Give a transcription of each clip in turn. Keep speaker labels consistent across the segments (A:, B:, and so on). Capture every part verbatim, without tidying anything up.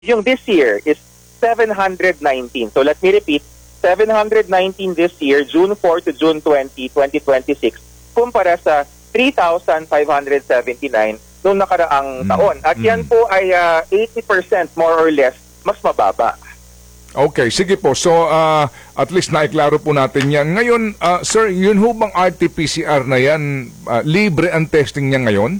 A: Yung this year is seven hundred nineteen. So let me repeat, seven hundred nineteen this year, June fourth to June twentieth, twenty twenty-six, kumpara sa three thousand five hundred seventy-nine noong nakaraang
B: Mm.
A: taon. At
B: Mm.
A: yan po ay uh, eighty percent more or less mas mababa.
B: Okay, sige po. So, uh, at least naiklaro po natin yan. Ngayon, uh, sir, yun ho bang R T P C R na yan, uh, libre ang testing niya ngayon?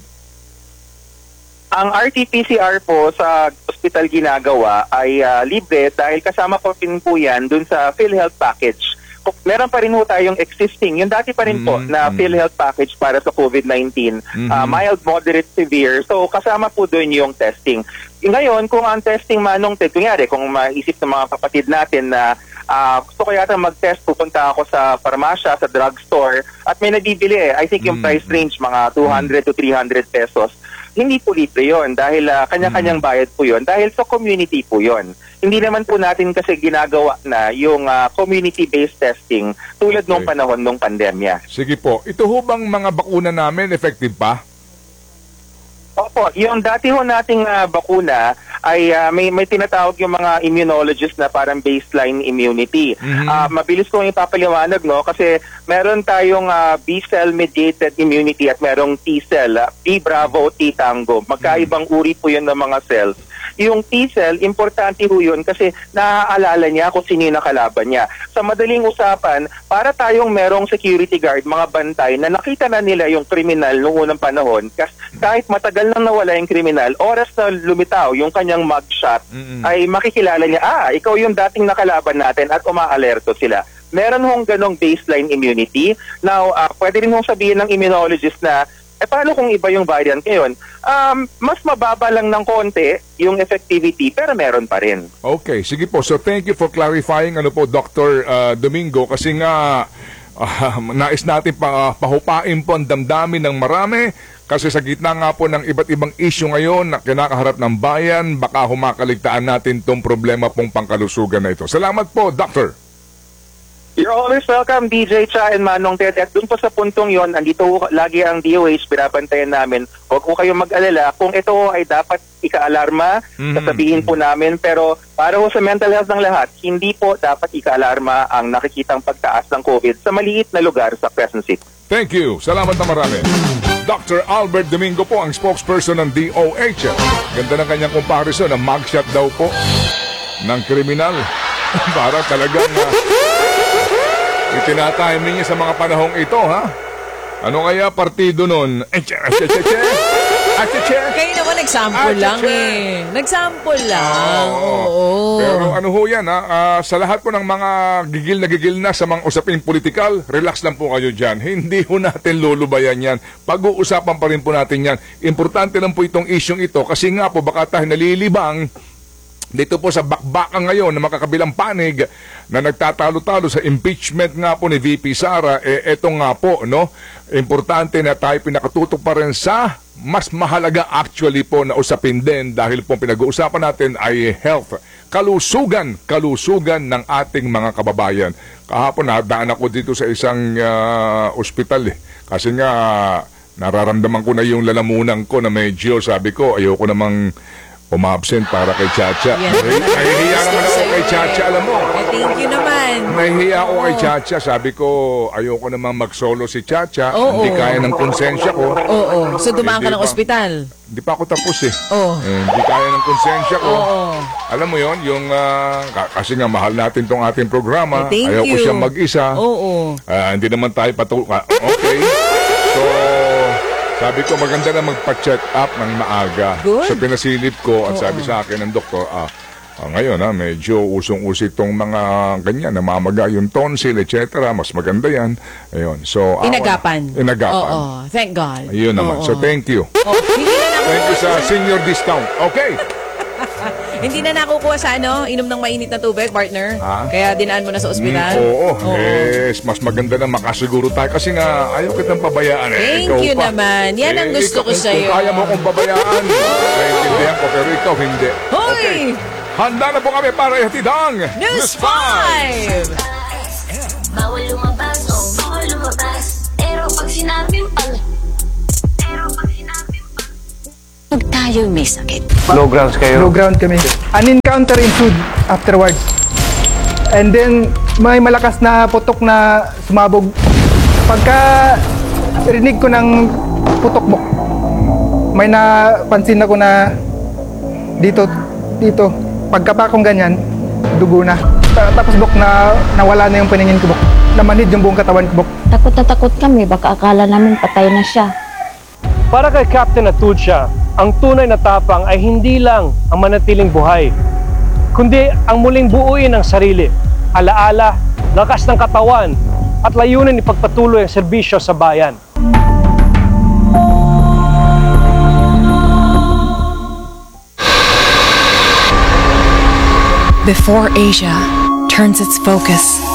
A: Ang R T P C R po sa hospital ginagawa ay uh, libre dahil kasama po rin po yan dun sa PhilHealth package. Kung meron pa rin po tayong existing, yung dati pa rin po
B: Mm,
A: na
B: mm.
A: PhilHealth package para sa COVID nineteen,
B: Mhm.
A: uh, mild, moderate, severe. So kasama po dun yung testing. Ngayon, kung ang testing manong, kunyari, kung maisip ng mga kapatid natin na uh, gusto ko yata mag-test, pupunta ako sa parmasya, sa drugstore, at may nabibili eh. I think yung
B: Mm.
A: price range mga two hundred to three hundred pesos. Hindi po libre yun dahil uh, kanya-kanyang bayad po yun dahil sa community po yun. Hindi naman po natin kasi ginagawa na yung uh, community-based testing tulad
B: Okay.
A: nung panahon nung pandemya.
B: Sige po. Ito ho bang mga bakuna namin effective pa?
A: Opo, yung dati ho nating uh, bakuna ay uh, may may tinatawag yung mga immunologist na parang baseline immunity.
B: Mhm.
A: Ah, mabilis kong ipapaliwanag, no, kasi meron tayong uh, B-cell mediated immunity at merong T-cell, uh, T Bravo, T Tango. Magkaibang uri po yun ng mga cells. Yung T-cell, importante ho yun kasi naaalala niya kung sino yung nakalaban niya. Sa madaling usapan, para tayong merong security guard, mga bantay, na nakita na nila yung kriminal noong unang panahon, kas, kahit matagal nang nawala yung kriminal, oras na lumitaw yung kanyang mugshot,
B: Mm-mm.
A: ay makikilala niya, ah, ikaw yung dating nakalaban natin at umaalerto sila. Meron hong ganong baseline immunity. Now, uh, pwede rin hong sabihin ng immunologist na, eh paano kung iba yung variant ngayon? Um, mas mababa lang ng konti yung effectivity pero meron pa rin.
B: Okay, sige po. So thank you for clarifying ano po Doctor uh, Domingo kasi nga uh, nais natin pa, pahupain po ang damdamin ng marami kasi sa gitna nga po ng iba't ibang issue ngayon na kinakaharap ng bayan, baka humakaligtaan natin tong problema pong pangkalusugan na ito. Salamat po, Doctor.
A: You're always welcome, D J Cha and Manong Ted. At dun po sa puntong yon, andito lagi ang D O H, binabantayan namin. Huwag po kayong mag-alala. Kung ito ay dapat ika-alarma,
B: Mhm.
A: sasabihin po namin. Pero para po sa mental health ng lahat, hindi po dapat ika-alarma ang nakikitang pagtaas ng COVID sa maliit na lugar sa Quezon City.
B: Thank you. Salamat na marami. Doctor Albert Domingo po ang spokesperson ng D O H. Ganda ng kanyang comparison na mugshot daw po ng kriminal. Para talagang uh, itinatiming niya sa mga panahong ito, ha? Ano kaya partido nun? Eche, eche, eche, eche. Eche,
C: Kayo naman nagsample
B: Ah,
C: lang
B: cheche.
C: eh. Nagsample lang.
B: Oo.
C: Oo.
B: Pero ano ho yan, ha? Ah, sa lahat po ng mga gigil na gigil na sa mga usaping politikal, relax lang po kayo dyan. Hindi ho natin lulubayan yan. Pag-uusapan pa rin po natin yan. Importante lang po itong isyong ito kasi nga po baka tayo nalilibang dito po sa bakbakan ngayon na makakabilang panig na nagtatalo-talo sa impeachment nga po ni V P Sara, eh eto nga po, no? Importante na tayo pinakatutok pa rin sa mas mahalaga actually po na usapin din dahil po pinag-uusapan natin ay health, kalusugan, kalusugan ng ating mga kababayan. Kahapon nadaan ako dito sa isang uh, ospital eh. Kasi nga nararamdaman ko na yung lalamunan ko na medyo sabi ko ayoko namang umabsent para kay Chacha.
C: Yan.
B: Nahihiya naman ako kay Chacha, alam mo.
C: Eh, thank you naman.
B: Nahihiya ako kay Chacha. Sabi ko, ayoko naman mag-solo si Chacha.
C: Oo.
B: Hindi kaya ng konsensya ko.
C: Oo. So dumaan ka
B: Hindi
C: ng
B: pa.
C: ospital.
B: Hindi pa ako tapos eh.
C: Oo.
B: Eh, hindi kaya ng konsensya ko.
C: Oo.
B: Alam mo yon yung, ah, ka- kasi nga mahal natin tong ating programa.
C: Eh, thank
B: Ayaw ko
C: you.
B: siyang mag-isa.
C: Oo.
B: Ah, hindi naman tayo patu... ah, okay. So, sabi ko maganda na magpa-check up ng maaga.
C: Good.
B: So, pinasilip ko at sabi sa akin ng doktor, ah, ah, ngayon ha, medyo usong-usi itong mga ganyan, namamaga yung tonsil, et cetera. Mas maganda yan. Ayun. So, awa-
C: Inagapan.
B: Inagapan.
C: Oo. Thank God.
B: Ayun naman.
C: Oo.
B: So, thank you.
C: Oh, hindi na nakukuha
B: Thank you sa senior discount. Okay.
C: Hindi na nakukuha sa ano, inom ng mainit na tubig, partner.
B: Ha?
C: Kaya dinaan mo na sa ospital.
B: Mm, oo. Yes, mas maganda na makasiguro tayo kasi nga ayaw kitang pabayaan eh.
C: Thank
B: Ikaw
C: you
B: pa.
C: naman. Yan ang
B: Eh,
C: gusto
B: ikaw,
C: ko
B: kung-
C: sa'yo.
B: Kung kaya mo akong pabayaan, naiintindihan ko pero ikaw hindi.
C: Hoy!
B: Handa na po kami para ihatid ang
C: News five!
D: Bawal lumabas, oh, bawal lumabas. Pero pag sinabing pal, pero pag sinabing pal,
E: Pag tayo may sakit,
F: Low grounds kayo.
G: Low ground kami. An encounter ensued afterwards. And then, may malakas na putok na sumabog. Pagka rinig ko ng putok mo, may napansin ako na dito, dito. Pagka pa akong ganyan, dugo na. Ta- Tapos bok na nawala na yung paningin ko bok. Namanhid yung buong katawan ko bok.
H: Takot na takot kami, baka akala namin patay na siya.
F: Para kay Captain Atucha, ang tunay na tapang ay hindi lang ang manatiling buhay, kundi ang muling buuin ang sarili, alaala, lakas ng katawan, at layunin ipagpatuloy ang serbisyo sa bayan.
I: Before Asia turns its focus